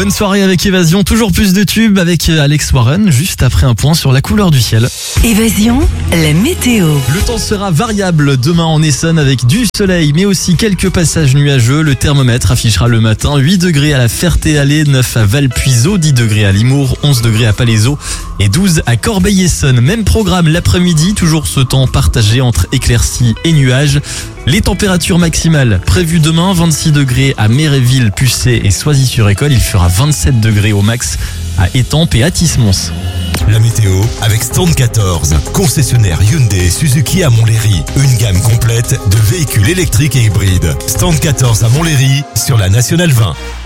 Bonne soirée avec Évasion, toujours plus de tubes avec Alex Warren, juste après un point sur la couleur du ciel. Évasion, la météo. Le temps sera variable demain en Essonne avec du soleil, mais aussi quelques passages nuageux. Le thermomètre affichera le matin 8 degrés à la Ferté-Alais, 9 à Valpuiseau, 10 degrés à Limours, 11 degrés à Palaiseau et 12 à Corbeil-Essonnes. Même programme l'après-midi, toujours ce temps partagé entre éclaircies et nuages. Les températures maximales prévues demain, 26 degrés à Méréville, Pucé et Soisy-sur-École. Il fera 27 degrés au max à Étampes et à Tismons. La météo avec Stand 14, concessionnaire Hyundai et Suzuki à Montlhéry. Une gamme complète de véhicules électriques et hybrides. Stand 14 à Montlhéry sur la Nationale 20.